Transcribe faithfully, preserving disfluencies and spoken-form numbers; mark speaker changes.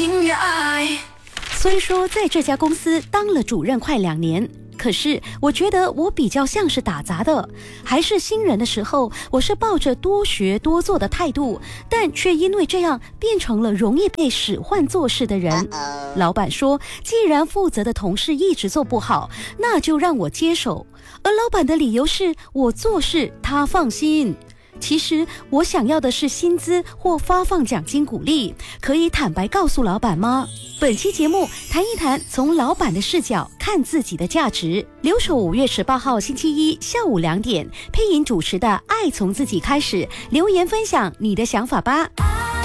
Speaker 1: 情越爱。
Speaker 2: 虽说在这家公司当了主任快两年，可是我觉得我比较像是打杂的，还是新人的时候，我是抱着多学多做的态度，但却因为这样变成了容易被使唤做事的人。老板说，既然负责的同事一直做不好，那就让我接手。而老板的理由是我做事他放心。其实我想要的是薪资或发放奖金鼓励，可以坦白告诉老板吗？本期节目谈一谈从老板的视角看自己的价值。留守五月十八号星期一下午两点，配音主持的《爱从自己开始》，留言分享你的想法吧。